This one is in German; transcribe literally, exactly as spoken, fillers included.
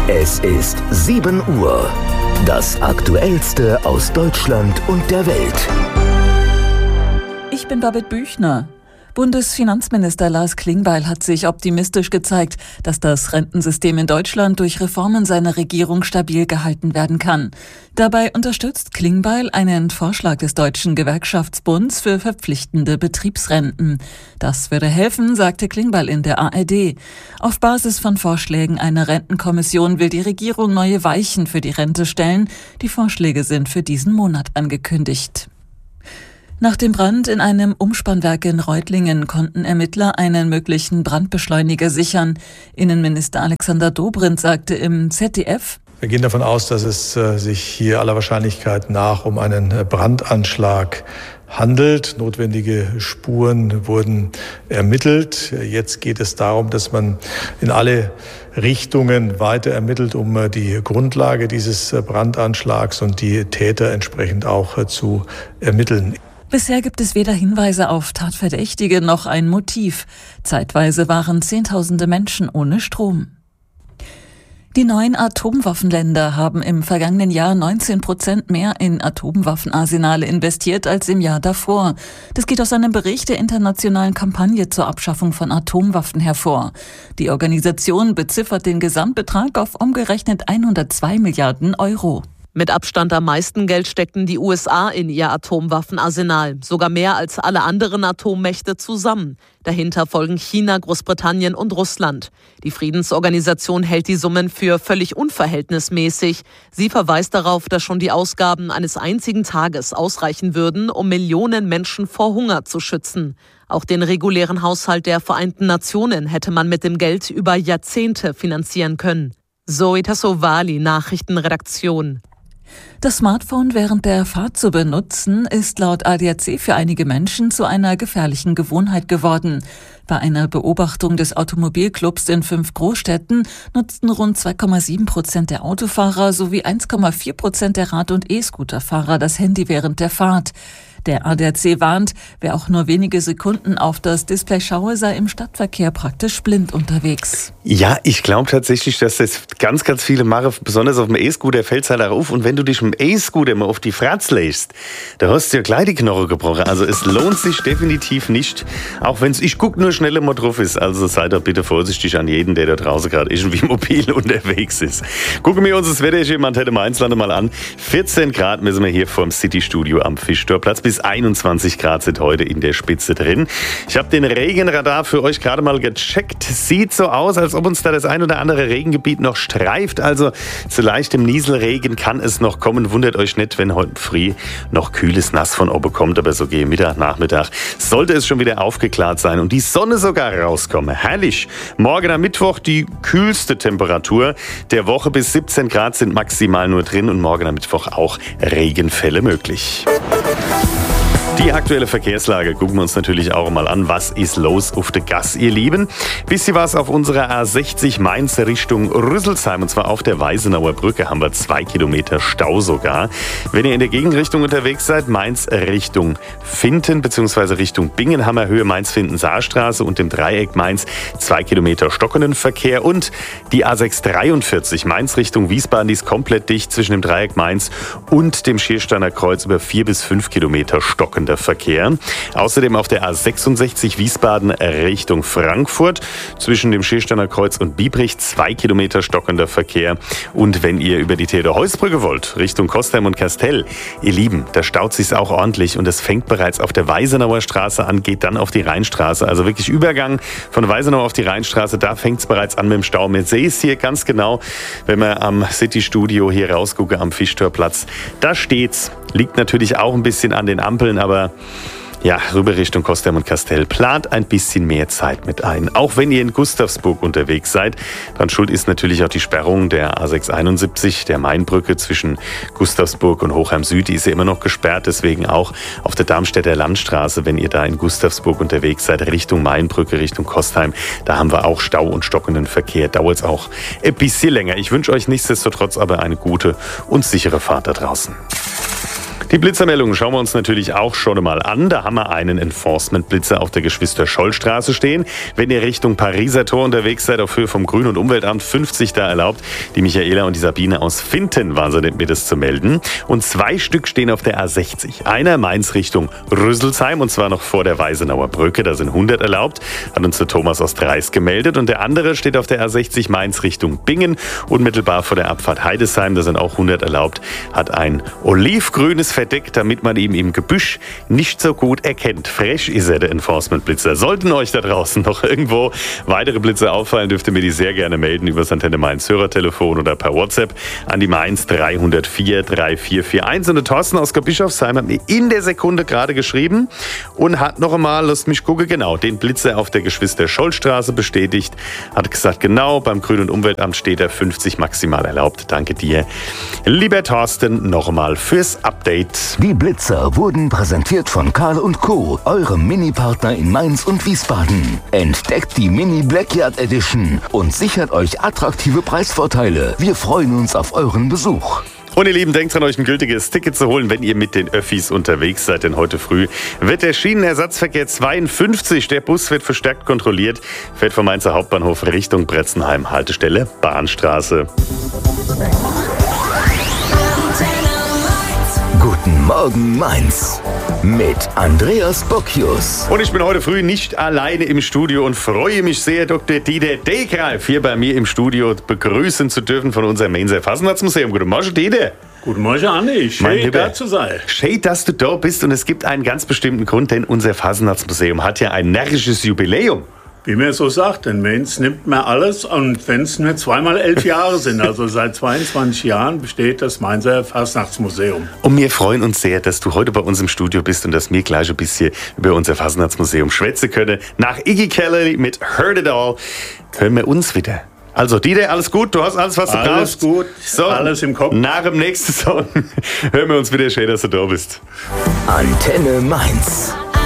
Es ist sieben Uhr. Das Aktuellste aus Deutschland und der Welt. Ich bin David Büchner. Bundesfinanzminister Lars Klingbeil hat sich optimistisch gezeigt, dass das Rentensystem in Deutschland durch Reformen seiner Regierung stabil gehalten werden kann. Dabei unterstützt Klingbeil einen Vorschlag des Deutschen Gewerkschaftsbunds für verpflichtende Betriebsrenten. Das würde helfen, sagte Klingbeil in der A R D. Auf Basis von Vorschlägen einer Rentenkommission will die Regierung neue Weichen für die Rente stellen. Die Vorschläge sind für diesen Monat angekündigt. Nach dem Brand in einem Umspannwerk in Reutlingen konnten Ermittler einen möglichen Brandbeschleuniger sichern. Innenminister Alexander Dobrindt sagte im Z D F: Wir gehen davon aus, dass es äh, sich hier aller Wahrscheinlichkeit nach um einen Brandanschlag handelt. Notwendige Spuren wurden ermittelt. Jetzt geht es darum, dass man in alle Richtungen weiter ermittelt, um die Grundlage dieses Brandanschlags und die Täter entsprechend auch zu ermitteln. Bisher gibt es weder Hinweise auf Tatverdächtige noch ein Motiv. Zeitweise waren Zehntausende Menschen ohne Strom. Die neuen Atomwaffenländer haben im vergangenen Jahr neunzehn Prozent mehr in Atomwaffenarsenale investiert als im Jahr davor. Das geht aus einem Bericht der internationalen Kampagne zur Abschaffung von Atomwaffen hervor. Die Organisation beziffert den Gesamtbetrag auf umgerechnet hundertzwei Milliarden Euro. Mit Abstand am meisten Geld steckten die U S A in ihr Atomwaffenarsenal, sogar mehr als alle anderen Atommächte zusammen. Dahinter folgen China, Großbritannien und Russland. Die Friedensorganisation hält die Summen für völlig unverhältnismäßig. Sie verweist darauf, dass schon die Ausgaben eines einzigen Tages ausreichen würden, um Millionen Menschen vor Hunger zu schützen. Auch den regulären Haushalt der Vereinten Nationen hätte man mit dem Geld über Jahrzehnte finanzieren können. Zoe Tassovali, Nachrichtenredaktion. Das Smartphone während der Fahrt zu benutzen, ist laut A D A C für einige Menschen zu einer gefährlichen Gewohnheit geworden. Bei einer Beobachtung des Automobilclubs in fünf Großstädten nutzten rund zwei Komma sieben Prozent der Autofahrer sowie eins Komma vier Prozent der Rad- und E-Scooterfahrer das Handy während der Fahrt. Der A D A C warnt, wer auch nur wenige Sekunden auf das Display schaue, sei im Stadtverkehr praktisch blind unterwegs. Ja, ich glaube tatsächlich, dass das ganz, ganz viele machen, besonders auf dem E-Scooter fällt es halt auch auf. Und wenn du dich mit dem E-Scooter mal auf die Fratz legst, da hast du ja gleich die Knochen gebrochen. Also es lohnt sich definitiv nicht, auch wenn es, ich guck nur schnell mal drauf ist. Also seid doch bitte vorsichtig an jeden, der da draußen gerade irgendwie mobil unterwegs ist. Gucken wir uns das Wetter hier im Antenne Mainzlande mal an. vierzehn Grad müssen wir hier vorm City-Studio am Fischtorplatz. Bis einundzwanzig Grad sind heute in der Spitze drin. Ich habe den Regenradar für euch gerade mal gecheckt. Sieht so aus, als ob uns da das ein oder andere Regengebiet noch streift. Also zu leichtem Nieselregen kann es noch kommen. Wundert euch nicht, wenn heute früh noch kühles Nass von oben kommt. Aber so gegen Mittag, Nachmittag sollte es schon wieder aufgeklärt sein und die Sonne sogar rauskommen. Herrlich. Morgen am Mittwoch die kühlste Temperatur der Woche. Bis siebzehn Grad sind maximal nur drin und morgen am Mittwoch auch Regenfälle möglich. Die aktuelle Verkehrslage gucken wir uns natürlich auch mal an. Was ist los auf der Gas, ihr Lieben? Wisst ihr was, auf unserer A sechzig Mainz Richtung Rüsselsheim, und zwar auf der Weisenauer Brücke, haben wir zwei Kilometer Stau sogar. Wenn ihr in der Gegenrichtung unterwegs seid, Mainz Richtung Finten bzw. Richtung Bingenhammer, Höhe Mainz-Finten-Saarstraße und dem Dreieck Mainz, zwei Kilometer stockenden Verkehr. Und die A sechs dreiundvierzig Mainz Richtung Wiesbaden, die ist komplett dicht zwischen dem Dreieck Mainz und dem Schiersteiner Kreuz, über vier bis fünf Kilometer stockender Verkehr. Außerdem auf der A sechsundsechzig Wiesbaden Richtung Frankfurt zwischen dem Schiersteiner Kreuz und Biebrich zwei Kilometer stockender Verkehr. Und wenn ihr über die Theodor-Heuss-Brücke wollt, Richtung Kostheim und Kastel, ihr Lieben, da staut sich's auch ordentlich und es fängt bereits auf der Weisenauer Straße an, geht dann auf die Rheinstraße. Also wirklich Übergang von Weisenau auf die Rheinstraße, da fängt's bereits an mit dem Stau. Jetzt sehe ich es hier ganz genau, wenn wir am City-Studio hier rausgucken am Fischtorplatz. Da steht's. Liegt natürlich auch ein bisschen an den Ampeln, aber ja, rüber Richtung Kostheim und Kastel. Plant ein bisschen mehr Zeit mit ein. Auch wenn ihr in Gustavsburg unterwegs seid, dann schuld ist natürlich auch die Sperrung der A sechs einundsiebzig, der Mainbrücke zwischen Gustavsburg und Hochheim Süd. Die ist ja immer noch gesperrt, deswegen auch auf der Darmstädter Landstraße, wenn ihr da in Gustavsburg unterwegs seid, Richtung Mainbrücke, Richtung Kostheim, da haben wir auch Stau und stockenden Verkehr. Dauert es auch ein bisschen länger. Ich wünsche euch nichtsdestotrotz aber eine gute und sichere Fahrt da draußen. Die Blitzermeldungen schauen wir uns natürlich auch schon mal an. Da haben wir einen Enforcement-Blitzer auf der Geschwister-Scholl-Straße stehen. Wenn ihr Richtung Pariser Tor unterwegs seid, auf Höhe vom Grün- und Umweltamt fünfzig da erlaubt. Die Michaela und die Sabine aus Finten waren so nett, mir das zu melden. Und zwei Stück stehen auf der A sechzig. Einer Mainz Richtung Rüsselsheim und zwar noch vor der Weisenauer Brücke. Da sind hundert erlaubt, hat uns der Thomas aus Dreis gemeldet. Und der andere steht auf der A sechzig Mainz Richtung Bingen. Unmittelbar vor der Abfahrt Heidesheim, da sind auch hundert erlaubt, hat ein olivgrünes verdeckt, damit man ihn im Gebüsch nicht so gut erkennt. Fresh ist er, der Enforcement-Blitzer. Sollten euch da draußen noch irgendwo weitere Blitze auffallen, dürft ihr mir die sehr gerne melden über das Antenne Mainz Hörertelefon oder per WhatsApp an die Mainz drei null vier drei vier vier eins. Und der Thorsten aus Bischofsheim hat mir in der Sekunde gerade geschrieben und hat noch einmal, lasst mich gucken, genau, den Blitzer auf der Geschwister-Scholl-Straße bestätigt. Hat gesagt, genau, beim Grün- und Umweltamt steht er fünfzig maximal erlaubt. Danke dir, lieber Thorsten, noch einmal fürs Update. Die Blitzer wurden präsentiert von Karl und Co., eurem Mini-Partner in Mainz und Wiesbaden. Entdeckt die Mini Blackyard Edition und sichert euch attraktive Preisvorteile. Wir freuen uns auf euren Besuch. Und ihr Lieben, denkt dran, euch ein gültiges Ticket zu holen, wenn ihr mit den Öffis unterwegs seid. Denn heute früh wird der Schienenersatzverkehr zweiundfünfzig, der Bus wird verstärkt kontrolliert, fährt vom Mainzer Hauptbahnhof Richtung Bretzenheim, Haltestelle Bahnstraße. Guten Morgen Mainz mit Andreas Bocchius. Und ich bin heute früh nicht alleine im Studio und freue mich sehr, Doktor Dieter Degreif hier bei mir im Studio begrüßen zu dürfen von unserem Mainzer Fasnachtmuseum. Guten Morgen, Dieter. Guten Morgen, Andi. Schön, da zu sein. Schön, dass du da bist und es gibt einen ganz bestimmten Grund, denn unser Fasnachtsmuseum hat ja ein närrisches Jubiläum. Wie man so sagt, in Mainz nimmt man alles und wenn es nur zweimal elf Jahre sind, also seit zweiundzwanzig Jahren besteht das Mainzer Fasnachtsmuseum. Und wir freuen uns sehr, dass du heute bei uns im Studio bist und dass wir gleich ein bisschen über unser Fasnachtsmuseum schwätzen können. Nach Iggy Kelly mit Heard It All hören wir uns wieder. Also Dieter, alles gut? Du hast alles, was du brauchst? Alles gut, so, alles im Kopf. Nach dem nächsten Song hören wir uns wieder. Schön, dass du da bist. Antenne Mainz.